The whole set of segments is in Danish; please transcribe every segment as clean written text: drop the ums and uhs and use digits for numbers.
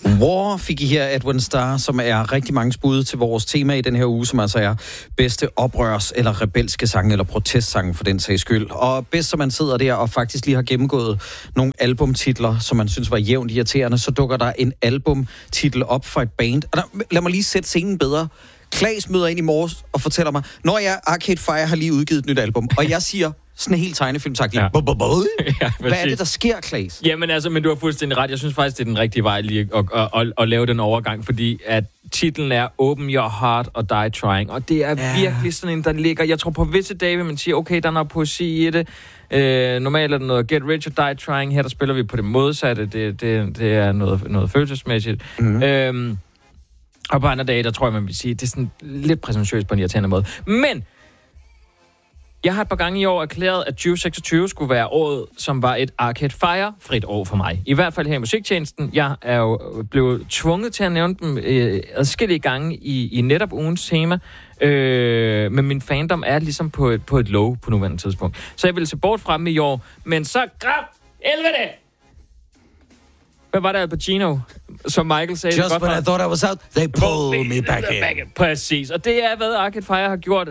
War fik I her Edwin Starr, som er rigtig mange bud til vores tema i den her uge, som altså er bedste oprørs- eller rebelske sange, eller protestsange for den sags skyld. Og bedst som man sidder der og faktisk lige har gennemgået nogle albumtitler, som man synes var jævnt irriterende, så dukker der en albumtitel op fra et band. Lad mig lige sætte scenen bedre. Klaas møder ind i morges og fortæller mig, når jeg Arcade Fire har lige udgivet et nyt album, og jeg siger sådan helt tegnefilmsagtigt. Ja. Hvad er det, der sker, Klaas? Jamen altså, men du har fuldstændig ret. Jeg synes faktisk, det er den rigtige vej lige at lave den overgang, fordi at titlen er Open Your Heart og Die Trying, og det er virkelig sådan en, der ligger... Jeg tror på visse dage, man siger, okay, der er noget poesi i det. Normalt er det noget Get Rich og Die Trying. Her der spiller vi på det modsatte. Det er noget følelsesmæssigt. Mm-hmm. Og på andre dage, der tror jeg, man vil sige, det er sådan lidt præsentøst på en irriterende måde. Men jeg har et par gange i år erklæret, at 2026 skulle være året, som var et Arcade Fire-frit år for mig. I hvert fald her i musiktjenesten. Jeg er jo blevet tvunget til at nævne dem adskillige gange i netop ugens tema. Men min fandom er ligesom på et low på nuværende tidspunkt. Så jeg ville se bort fra dem i år. Men så grab 11 det! Hvad var det, Al Pacino, som Michael sagde? Just when I thought I was out, they pulled me back in. Præcis, og det er, hvad Arcade Fire har gjort.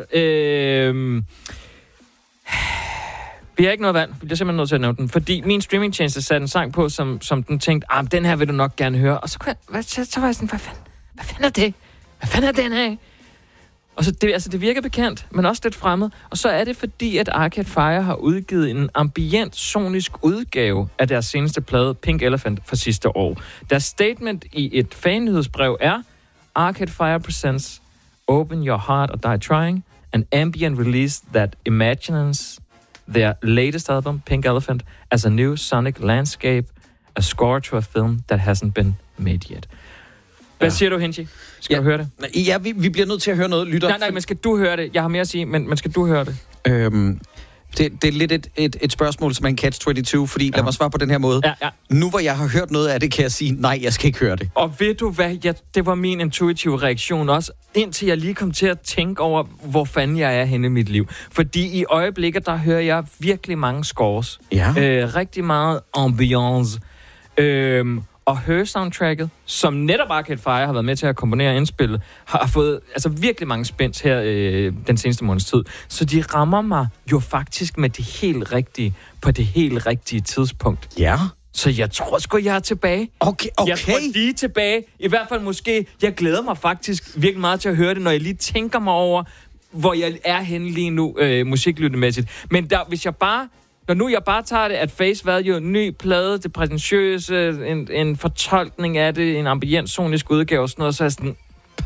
Vi har ikke noget valg. Jeg er simpelthen nødt til at nævne den. Fordi min streamingtjeneste satte en sang på, som den tænkte, den her vil du nok gerne høre. Og så var jeg sådan, hvad fanden er det? Hvad fanden er den her? Og så det virker bekendt, men også lidt fremmed. Og så er det fordi, at Arcade Fire har udgivet en ambient sonisk udgave af deres seneste plade, Pink Elephant, fra sidste år. Deres statement i et fannyhedsbrev er, Arcade Fire presents Open Your Heart or Die Trying, an ambient release that imagines their latest album, Pink Elephant, as a new sonic landscape, a score to a film that hasn't been made yet. Hvad siger du, Henji? Skal du høre det? Ja, vi bliver nødt til at høre noget, lytter. Nej, men skal du høre det? Jeg har mere at sige, men skal du høre det? Det er lidt et spørgsmål, som er en catch-22, fordi lad mig svare på den her måde. Ja. Nu hvor jeg har hørt noget af det, kan jeg sige, nej, jeg skal ikke høre det. Og ved du hvad? Det var min intuitive reaktion også, indtil jeg lige kom til at tænke over, hvor fanden jeg er henne i mit liv. Fordi i øjeblikket, der hører jeg virkelig mange scores. Ja. Rigtig meget ambiance. Og Her-soundtracket, som netop Arcade Fire har været med til at komponere og indspille, har fået virkelig mange spænds her den seneste måneds tid. Så de rammer mig jo faktisk med det helt rigtige, på det helt rigtige tidspunkt. Ja. Så jeg tror sgu, jeg er tilbage. Okay. Jeg tror, de er tilbage. I hvert fald måske. Jeg glæder mig faktisk virkelig meget til at høre det, når jeg lige tænker mig over, hvor jeg er henne lige nu musiklyttemæssigt. Men hvis jeg bare... Når nu jeg bare tager det at face value, en ny plade, det prætentiøse, en fortolkning af det, en ambient sonisk udgave og sådan noget, så er jeg sådan,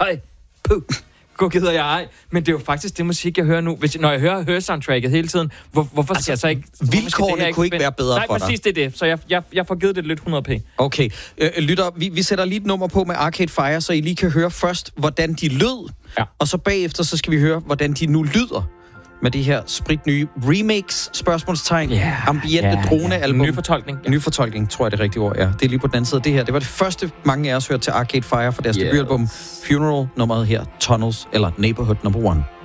gå gider jeg ej. Men det er jo faktisk det musik, jeg hører nu. Når jeg hører soundtracket hele tiden, hvorfor skal jeg så ikke... Vilkårene kunne ikke være bedre for dig. Nej, præcis det er det. Så jeg får givet det lidt 100p. Okay. Lytter, vi sætter lige et nummer på med Arcade Fire, så I lige kan høre først, hvordan de lød. Ja. Og så bagefter, så skal vi høre, hvordan de nu lyder. Med det her spritnye remix, spørgsmålstegn, ambiente dronealbum. Ny fortolkning, tror jeg det rigtige ord er. Det er lige på den anden side af det her. Det var det første, mange af os hørte til Arcade Fire for deres debutalbum Funeral, nummeret her, Tunnels, eller Neighborhood Number 1.